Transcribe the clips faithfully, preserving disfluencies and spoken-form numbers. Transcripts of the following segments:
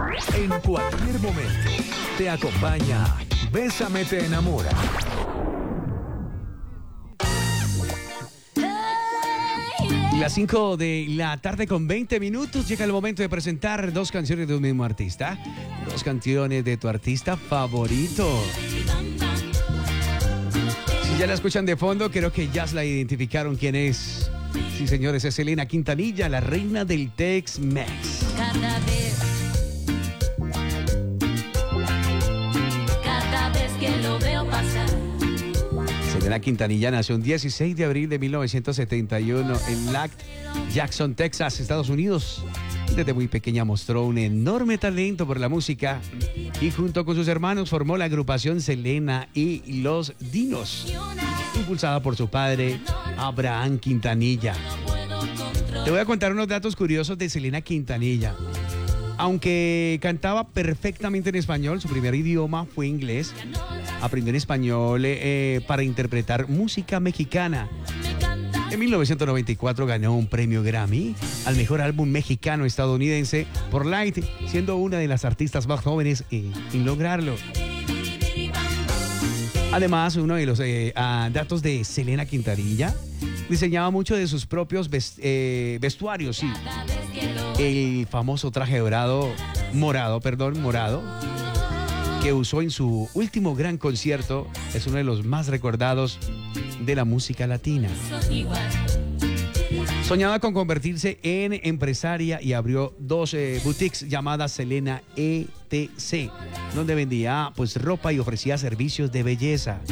En cualquier momento, te acompaña Bésame te enamora. Las cinco de la tarde con veinte minutos llega el momento de presentar dos canciones de un mismo artista. Dos canciones de tu artista favorito. Si ya la escuchan de fondo, creo que ya la identificaron quién es. Sí, señores, es Selena Quintanilla, la reina del Tex-Mex. Cada vez, cada vez que lo veo pasar. Selena Quintanilla nació el dieciséis de abril de mil novecientos setenta y uno en Lac Jackson, Texas, Estados Unidos. Desde muy pequeña mostró un enorme talento por la música y junto con sus hermanos formó la agrupación Selena y Los Dinos, impulsada por su padre Abraham Quintanilla. Te voy a contar unos datos curiosos de Selena Quintanilla. Aunque cantaba perfectamente en español, su primer idioma fue inglés. Aprendió en español eh, para interpretar música mexicana. En mil novecientos noventa y cuatro ganó un premio Grammy al mejor álbum mexicano estadounidense por Light, siendo una de las artistas más jóvenes en, en lograrlo. Además, uno de los eh, uh, datos de Selena Quintanilla, diseñaba mucho de sus propios vest eh, vestuarios, sí. El famoso traje dorado, morado, perdón, morado, que usó en su último gran concierto, es uno de los más recordados de la música latina. Soñaba con convertirse en empresaria y abrió dos eh, boutiques llamadas Selena E T C, donde vendía pues ropa y ofrecía servicios de belleza.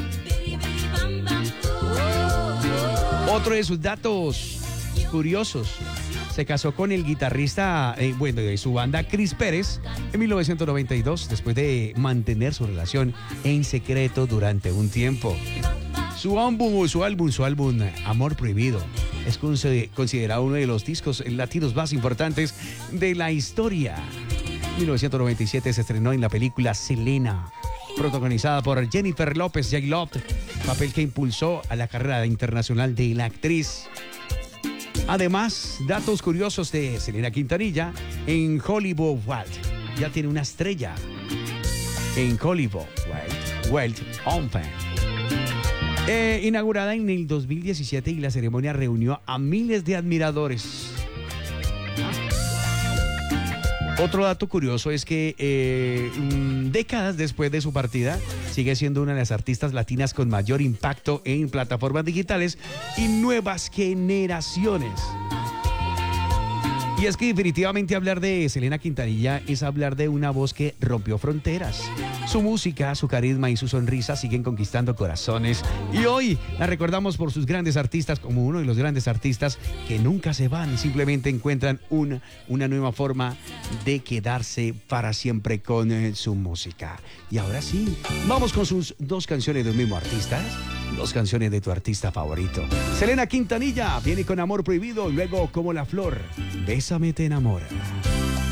Otro de sus datos curiosos: se casó con el guitarrista, eh, bueno, de su banda, Chris Pérez, en mil novecientos noventa y dos, después de mantener su relación en secreto durante un tiempo. Su álbum, su álbum, su álbum Amor Prohibido es considerado uno de los discos latinos más importantes de la historia. En mil novecientos noventa y siete se estrenó en la película Selena, protagonizada por Jennifer López J-Lo, papel que impulsó a la carrera internacional de la actriz. Además, datos curiosos de Selena Quintanilla: en Hollywood Wild ya tiene una estrella. En Hollywood Wild, Wild on Fame. Eh, inaugurada en el dos mil diecisiete, y la ceremonia reunió a miles de admiradores. Otro dato curioso es que eh, décadas después de su partida, sigue siendo una de las artistas latinas con mayor impacto en plataformas digitales y nuevas generaciones. Y es que definitivamente hablar de Selena Quintanilla es hablar de una voz que rompió fronteras. Su música, su carisma y su sonrisa siguen conquistando corazones. Y hoy la recordamos por sus grandes artistas, como uno de los grandes artistas que nunca se van y simplemente encuentran una, una nueva forma de quedarse para siempre con eh, su música. Y ahora sí, vamos con sus dos canciones del mismo artista. Dos canciones de tu artista favorito. Selena Quintanilla viene con Amor Prohibido y luego Como la Flor, Bésame te enamora.